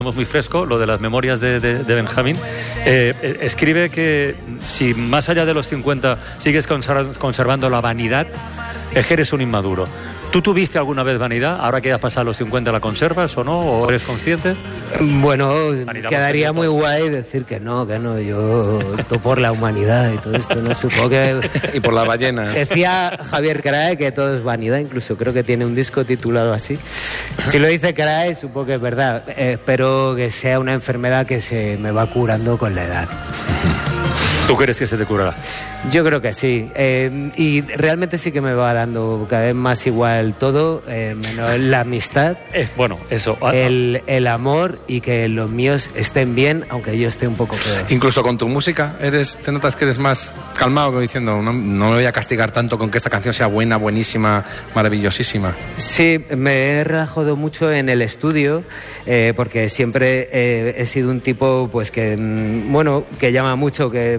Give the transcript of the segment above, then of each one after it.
muy fresco, lo de las memorias de Benjamín. Escribe que si más allá de los 50 sigues conservando la vanidad, es que eres un inmaduro. ¿Tú tuviste alguna vez vanidad? Ahora que ya has pasado los 50, ¿la conservas o no? ¿O eres consciente? Bueno, quedaría muy guay decir que no, yo estoy por la humanidad y todo esto, no supongo que... Y por las ballenas. Decía Javier Crae que todo es vanidad, incluso creo que tiene un disco titulado así. Si lo dice Crae, supongo que es verdad. Espero que sea una enfermedad que se me va curando con la edad. ¿Tú crees que se te curará? Yo creo que sí. Y realmente sí que me va dando cada vez más igual todo, menos la amistad. Bueno, eso. El amor y que los míos estén bien, aunque yo esté un poco peor. Incluso con tu música, te notas que eres más calmado, como diciendo, no me voy a castigar tanto con que esta canción sea buena, buenísima, maravillosísima. Sí, me he relajado mucho en el estudio, porque siempre he sido un tipo pues que llama mucho, que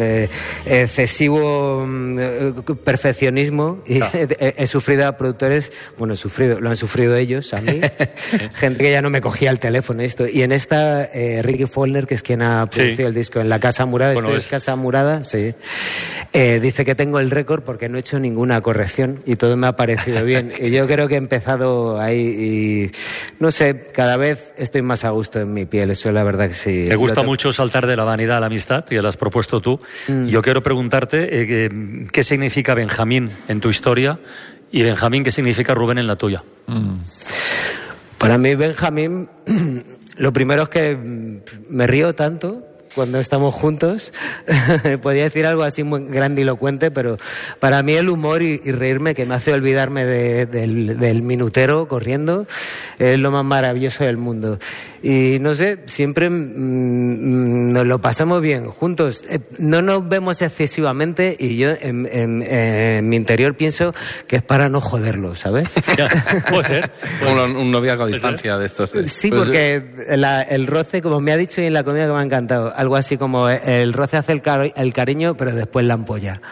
excesivo perfeccionismo, y he sufrido a productores, lo han sufrido ellos a mí, gente que ya no me cogía el teléfono y en esta Ricky Follner, que es quien ha producido el disco en la Casa Murada, Casa Murada, sí, dice que tengo el récord porque no he hecho ninguna corrección y todo me ha parecido bien, y yo creo que he empezado ahí y no sé, cada vez estoy más a gusto en mi piel, eso es la verdad que sí. Te gusta mucho saltar de la vanidad a la amistad, y lo has propuesto tú. Yo quiero preguntarte qué significa Benjamín en tu historia y Benjamín, qué significa Rubén en la tuya. Para mí Benjamín, lo primero es que me río tanto cuando estamos juntos. Podría decir algo así muy grandilocuente, pero para mí el humor y reírme, que me hace olvidarme del minutero corriendo, es lo más maravilloso del mundo. Y no sé, siempre nos lo pasamos bien juntos. No nos vemos excesivamente y yo en mi interior pienso que es para no joderlo, ¿sabes? Puede ser. Un noviazgo a distancia de estos. Sí, porque el roce, como me ha dicho y en la comida que me ha encantado, algo así como el roce hace el cariño, pero después la ampolla.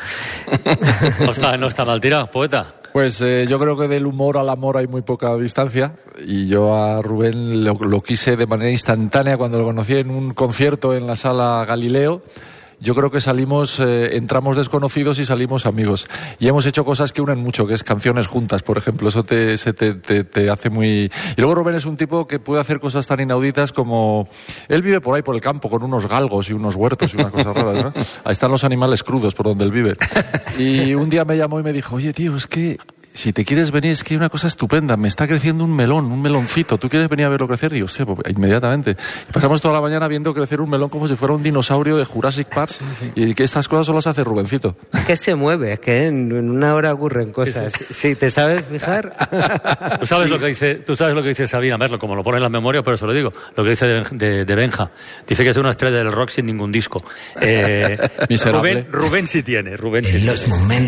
No está mal tirado, poeta. Pues yo creo que del humor al amor hay muy poca distancia, y yo a Rubén lo quise de manera instantánea cuando lo conocí en un concierto en la Sala Galileo. Yo creo que entramos desconocidos y salimos amigos. Y hemos hecho cosas que unen mucho, que es canciones juntas, por ejemplo. Eso te hace muy... Y luego Rubén es un tipo que puede hacer cosas tan inauditas como... Él vive por ahí, por el campo, con unos galgos y unos huertos y unas cosas raras, ¿no? Ahí están los animales crudos por donde él vive. Y un día me llamó y me dijo, oye, tío, es que... si te quieres venir, es que hay una cosa estupenda, me está creciendo un meloncito, ¿tú quieres venir a verlo crecer? Y yo, sí, pues, inmediatamente. Y pasamos toda la mañana viendo crecer un melón como si fuera un dinosaurio de Jurassic Park, y que estas cosas solo las hace Rubencito. Es que se mueve, es que en una hora ocurren cosas. Sí, ¿te sabes fijar? Tú sabes lo que dice Sabina Merlo, como lo pone en la memoria, pero se lo digo, lo que dice de Benja. Dice que es una estrella del rock sin ningún disco. Miserable. Rubén sí tiene, Rubén sí en los momentos